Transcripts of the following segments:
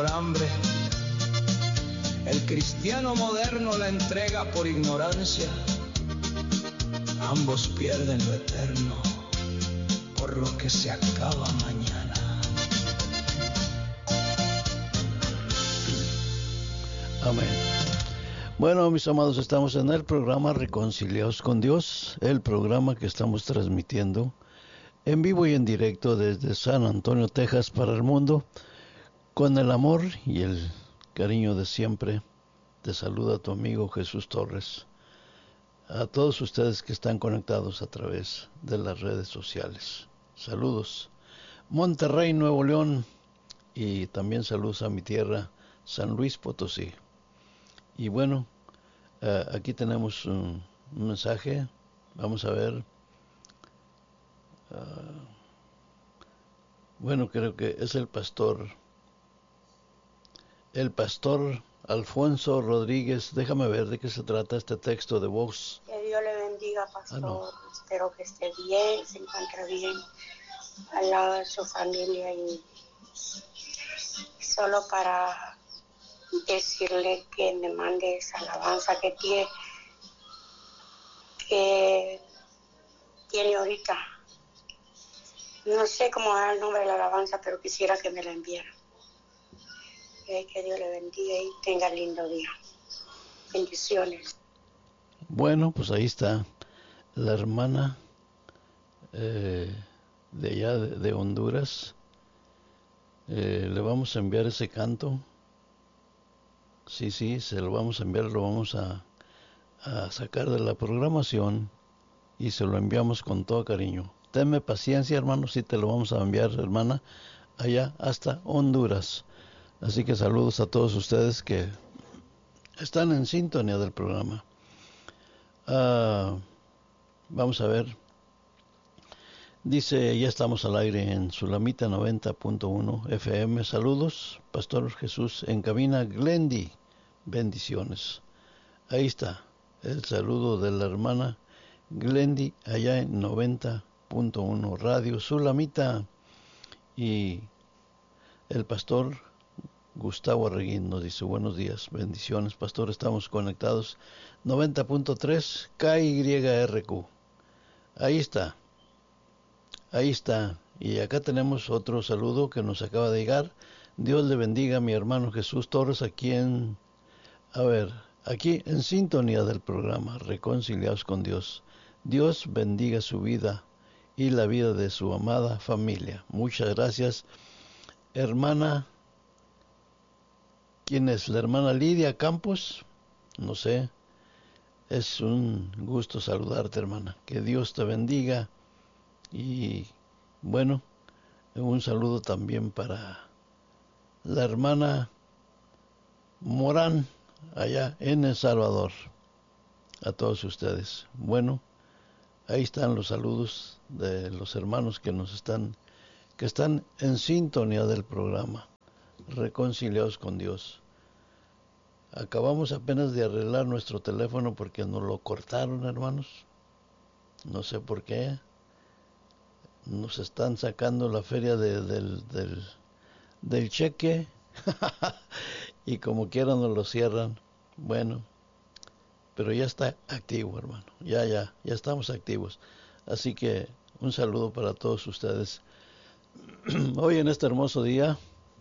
por hambre. El cristiano moderno la entrega por ignorancia. Ambos pierden lo eterno por lo que se acaba mañana. Amén. Bueno, mis amados, estamos en el programa Reconciliados con Dios, el programa que estamos transmitiendo en vivo y en directo desde San Antonio, Texas, para el mundo, con el amor y el cariño de siempre. Te saluda tu amigo Jesús Torres. A todos ustedes que están conectados a través de las redes sociales. Saludos. Monterrey, Nuevo León, y también saludos a mi tierra, San Luis Potosí. Y bueno, aquí tenemos un mensaje. Vamos a ver. Bueno, creo que es el pastor Alfonso Rodríguez. Déjame ver de qué se trata este texto de voz. Que Dios le bendiga, pastor. No. Espero que esté bien, se encuentre bien al lado de su familia, y solo para decirle que me mande esa alabanza que tiene ahorita. No sé cómo dar el nombre de la alabanza, pero quisiera que me la enviara. Que Dios le bendiga y tenga lindo día. Bendiciones. Bueno, pues ahí está la hermana de allá de Honduras. Le vamos a enviar ese canto. Sí, se lo vamos a enviar, lo vamos a sacar de la programación y se lo enviamos con todo cariño. Tenme paciencia, hermano, si te lo vamos a enviar, hermana, allá hasta Honduras. Así que saludos a todos ustedes que están en sintonía del programa. Vamos a ver. Dice, ya estamos al aire en Sulamita 90.1 FM. Saludos, Pastor Jesús en cabina, Glendy. Bendiciones. Ahí está el saludo de la hermana Glendy allá en 90.1 Radio Sulamita. Y el pastor Gustavo Arreguín nos dice, buenos días, bendiciones, pastor, estamos conectados 90.3 KYRQ. Ahí está. Y acá tenemos otro saludo que nos acaba de llegar. Dios le bendiga a mi hermano Jesús Torres, aquí en sintonía del programa Reconciliados con Dios. Dios bendiga su vida y la vida de su amada familia. Muchas gracias, hermana. ¿Quién es? ¿La hermana Lidia Campos? No sé. Es un gusto saludarte, hermana. Que Dios te bendiga. Y bueno, un saludo también para la hermana Morán, allá en El Salvador. A todos ustedes. Bueno, ahí están los saludos de los hermanos que están en sintonía del programa Reconciliados con Dios. Acabamos apenas de arreglar nuestro teléfono porque nos lo cortaron, hermanos. No sé por qué. Nos están sacando la feria del cheque y como quiera nos lo cierran. Bueno, pero ya está activo, hermano. Ya estamos activos. Así que un saludo para todos ustedes. Hoy en este hermoso día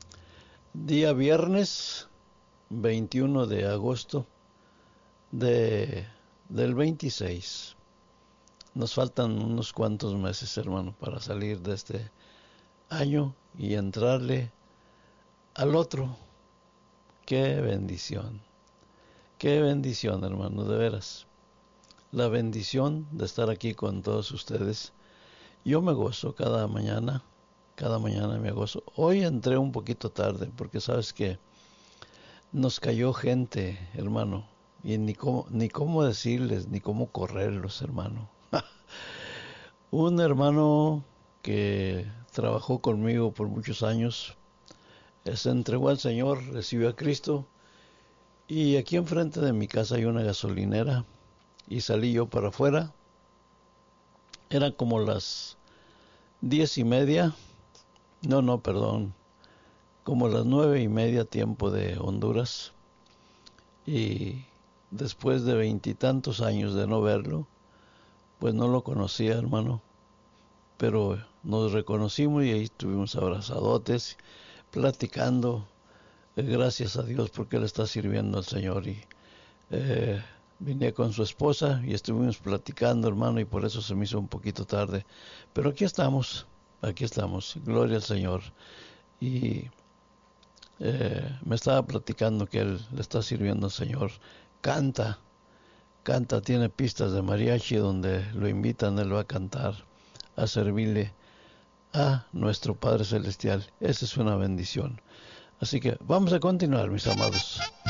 viernes 21 de agosto del 26. Nos faltan unos cuantos meses, hermano, para salir de este año y entrarle al otro. Qué bendición, hermano, de veras. La bendición de estar aquí con todos ustedes. Yo me gozo cada mañana me gozo. Hoy entré un poquito tarde porque sabes que nos cayó gente, hermano, y ni cómo decirles, ni cómo correrlos, hermano. Un hermano que trabajó conmigo por muchos años, se entregó al Señor, recibió a Cristo, y aquí enfrente de mi casa hay una gasolinera, y salí yo para afuera. Eran como las 10:30, perdón, como las 9:30 tiempo de Honduras, y después de 20 y tantos años de no verlo, pues no lo conocía, hermano, pero nos reconocimos y ahí estuvimos abrazadotes, platicando. Gracias a Dios porque él está sirviendo al Señor, y vine con su esposa y estuvimos platicando, hermano, y por eso se me hizo un poquito tarde, pero aquí estamos, gloria al Señor. Y me estaba platicando que él le está sirviendo al Señor, canta, tiene pistas de mariachi donde lo invitan, él va a cantar, a servirle a nuestro Padre Celestial. Esa es una bendición. Así que vamos a continuar, mis amados.